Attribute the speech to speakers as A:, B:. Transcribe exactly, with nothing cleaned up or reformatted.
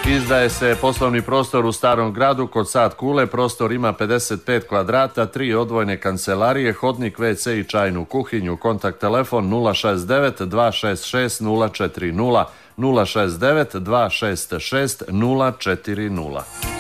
A: Izdaje se poslovni prostor u Starom gradu kod Sad Kule. Prostor ima pedeset pet kvadrata, tri odvojene kancelarije, hodnik, ve ce i čajnu kuhinju. Kontakt telefon nula šest devet dva šest šest nula četiri nula, nula šest devet dva šest šest nula četiri nula.